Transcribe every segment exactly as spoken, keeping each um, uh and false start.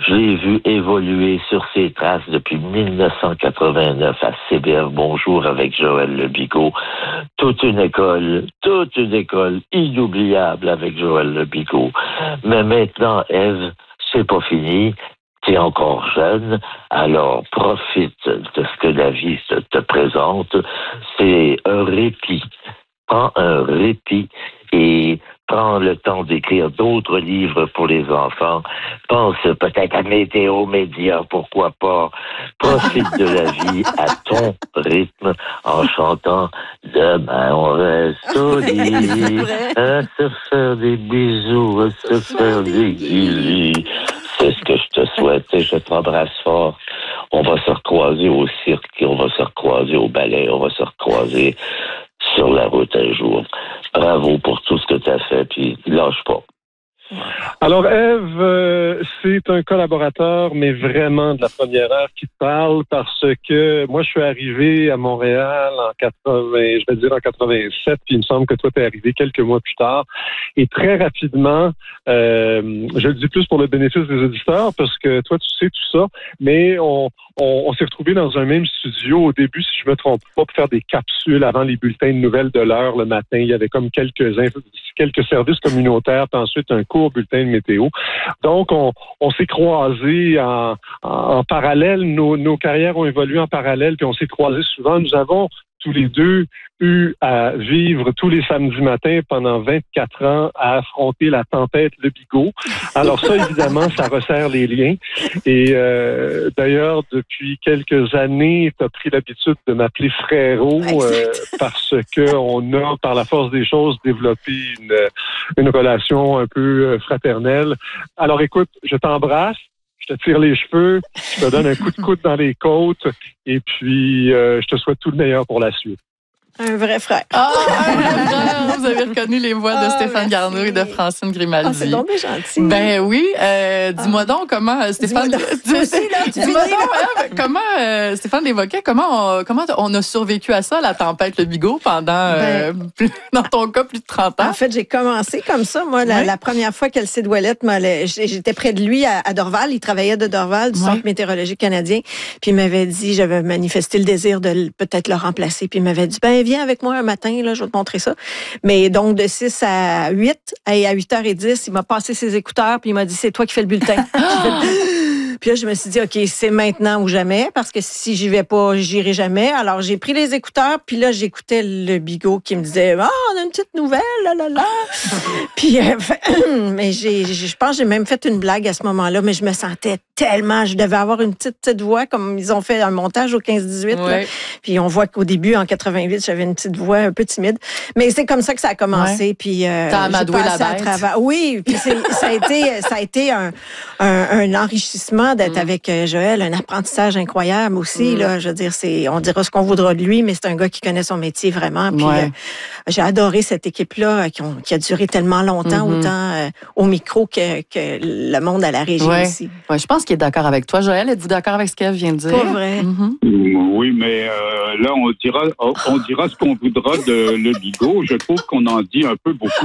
Je l'ai vu évoluer sur ses traces depuis dix-neuf cent quatre-vingt-neuf à C B F Bonjour avec Joël Lebigot. Toute une école, toute une école inoubliable avec Joël Lebigot. Mais maintenant, Ève, c'est pas fini. T'es encore jeune, alors profite de ce que la vie te présente. C'est un répit. Prends un répit et prends le temps d'écrire d'autres livres pour les enfants. Pense peut-être à Météo Média, pourquoi pas. Profite de la vie à ton rythme en chantant « Demain on reste au lit, à se faire des bisous, à se faire des guillis. » C'est ce que je te souhaite et je t'embrasse fort. On va se recroiser au cirque, on va se recroiser au ballet, on va se recroiser sur la route un jour. Bravo pour tout ce que tu as fait, puis lâche pas. Alors, Ève, euh, c'est un collaborateur, mais vraiment de la première heure qui te parle parce que moi, je suis arrivé à Montréal en quatre-vingts, je vais dire en quatre-vingt-sept, puis il me semble que toi, t'es arrivé quelques mois plus tard. Et très rapidement, euh, je le dis plus pour le bénéfice des auditeurs parce que toi, tu sais tout ça, mais on, on, on s'est retrouvés dans un même studio au début, si je me trompe pas, pour faire des capsules avant les bulletins de nouvelles de l'heure le matin. Il y avait comme quelques quelques services communautaires, puis ensuite un court bulletin de météo. Donc, on, on s'est croisés en, en, en parallèle. Nos, nos carrières ont évolué en parallèle, puis on s'est croisés souvent. Nous avons tous les deux eu à vivre tous les samedis matins pendant vingt-quatre ans à affronter la tempête Lebigot. Alors ça, évidemment, ça resserre les liens. Et euh, d'ailleurs, depuis quelques années, tu as pris l'habitude de m'appeler frérot euh, parce que on a, par la force des choses, développé une, une relation un peu fraternelle. Alors écoute, je t'embrasse. Je te tire les cheveux, je te donne un coup de coude dans les côtes et puis euh, je te souhaite tout le meilleur pour la suite. Un vrai frère. Ah, un vrai frère. Vous avez reconnu les voix de Ah, Stéphane merci. Garneau et de Francine Grimaldi. Ah, c'est donc bien gentil. Ben oui. Euh, dis-moi donc comment euh, Stéphane. Dis-moi donc. Toi aussi, là, tu dis-moi finis, donc, Ève, comment euh, Stéphane l'évoquait, comment on, comment on a survécu à ça, la tempête Lebigot, pendant euh, Ben, plus, dans ton cas plus de trente ans. En fait, j'ai commencé comme ça. Moi, la, Ouais. la première fois qu'Elcide Ouellette m'allait, j'étais près de lui à, à Dorval. Il travaillait de Dorval, du Ouais. Centre météorologique canadien. Puis il m'avait dit, j'avais manifesté le désir de l- peut-être le remplacer. Puis il m'avait dit, ben viens avec moi un matin, là, je vais te montrer ça. Mais donc, de six à huit, et à huit heures dix, il m'a passé ses écouteurs, puis il m'a dit, c'est toi qui fais le bulletin. Puis là, je me suis dit, OK, c'est maintenant ou jamais, parce que si j'y vais pas, j'irai jamais. Alors, j'ai pris les écouteurs, puis là, j'écoutais le bigot qui me disait, ah, on a une petite nouvelle, là, là, là. Puis, euh, mais j'ai, je pense que j'ai même fait une blague à ce moment-là, mais je me sentais tellement, je devais avoir une petite, petite voix, comme ils ont fait un montage au quinze dix-huit. Ouais. Là. Puis on voit qu'au début, en quatre-vingt-huit, j'avais une petite voix un peu timide. Mais c'est comme ça que ça a commencé. Ouais. Puis, euh, T'as amadoué j'ai la passé à bête. travers. Oui, puis c'est, ça a été, ça a été un, un, un enrichissement d'être Mm. avec euh, Joël, un apprentissage incroyable aussi. Mm. Là, je veux dire, c'est, on dira ce qu'on voudra de lui, mais c'est un gars qui connaît son métier vraiment. Puis Ouais. euh, j'ai adoré cette équipe-là euh, qui, ont, qui a duré tellement longtemps, Mm-hmm. autant euh, au micro que, que le monde à la régie Ouais. aussi. Ouais, je pense qu'il est d'accord avec toi. Joël, êtes-vous d'accord avec ce qu'elle vient de dire? Pas vrai. Mhm. Oui, mais euh, là, on dira, on dira ce qu'on voudra de Lebigot. Je trouve qu'on en dit un peu beaucoup.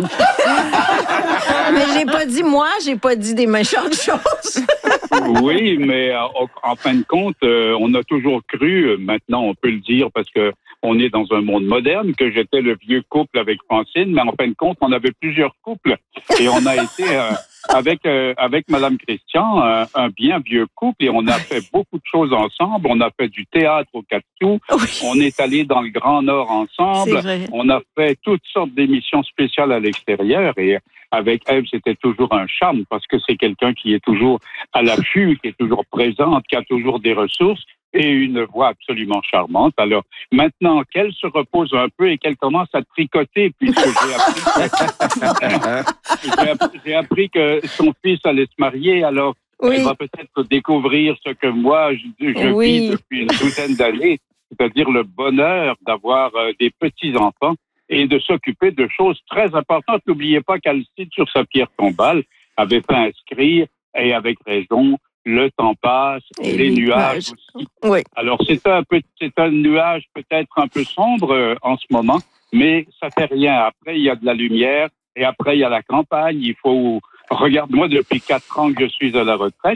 Mais j'ai pas dit moi, j'ai pas dit des méchantes choses. Oui, mais euh, en fin de compte, euh, on a toujours cru, euh, maintenant on peut le dire parce que on est dans un monde moderne, que j'étais le vieux couple avec Francine, mais en fin de compte, on avait plusieurs couples et on a été euh, avec euh, avec Madame Christian euh, un bien vieux couple et on a fait beaucoup de choses ensemble. On a fait du théâtre au Catou, Oui. on est allé dans le Grand Nord ensemble, C'est vrai. on a fait toutes sortes d'émissions spéciales à l'extérieur et avec Ève, c'était toujours un charme parce que c'est quelqu'un qui est toujours à l'affût, qui est toujours présente, qui a toujours des ressources et une voix absolument charmante. Alors, maintenant qu'elle se repose un peu et qu'elle commence à tricoter, puisque j'ai appris, j'ai appris, j'ai appris que son fils allait se marier, alors Oui. elle va peut-être découvrir ce que moi, je, je Oui. vis depuis une douzaine d'années, c'est-à-dire le bonheur d'avoir euh, des petits-enfants et de s'occuper de choses très importantes. N'oubliez pas qu'Alcide, sur sa pierre tombale, avait fait inscrire, et avec raison, le temps passe, Et les les nuages nuages. aussi. Oui. Alors, c'est un, peu, c'est un nuage peut-être un peu sombre euh, en ce moment, mais ça fait rien. Après, il y a de la lumière, et après, il y a la campagne. Il faut... Regarde, moi, depuis quatre ans que je suis à la retraite,